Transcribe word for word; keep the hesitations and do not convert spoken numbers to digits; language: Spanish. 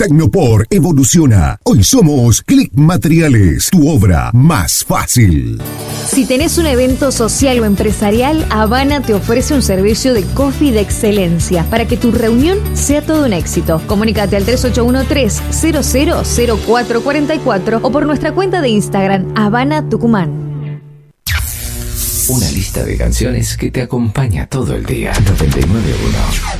Tecnopor evoluciona. Hoy somos Click Materiales, tu obra más fácil. Si tenés un evento social o empresarial, Habana te ofrece un servicio de coffee de excelencia para que tu reunión sea todo un éxito. Comunícate al tres ocho uno tres, cero cero cero cuatro cuatro cuatro o por nuestra cuenta de Instagram, Habana Tucumán. Una lista de canciones que te acompaña todo el día. noventa y nueve punto uno